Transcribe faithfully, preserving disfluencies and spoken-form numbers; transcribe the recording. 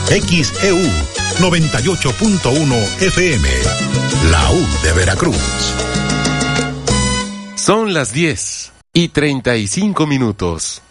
X E U noventa y ocho punto uno F M, la U de Veracruz. Son las diez y treinta y cinco minutos.